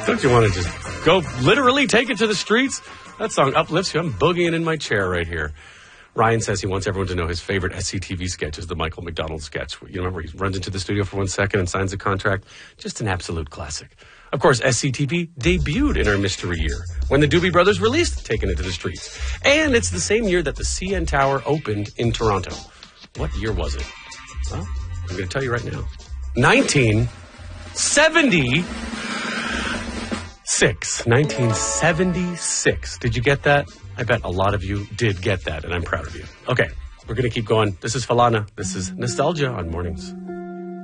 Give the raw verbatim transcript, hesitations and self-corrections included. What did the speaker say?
Don't you want to just go literally take it to the streets? That song uplifts you. I'm boogieing in my chair right here. Ryan says he wants everyone to know his favorite S C T V sketch is the Michael McDonald sketch. You remember he runs into the studio for one second and signs a contract? Just an absolute classic. Of course, S C T V debuted in our mystery year when the Doobie Brothers released Taking It to the Streets. And it's the same year that the C N Tower opened in Toronto. What year was it? Well, I'm going to tell you right now. nineteen seventy-six. nineteen seventy-six. Did you get that? I bet a lot of you did get that, and I'm proud of you. Okay, we're going to keep going. This is Falana. This is Nostalgia on Mornings.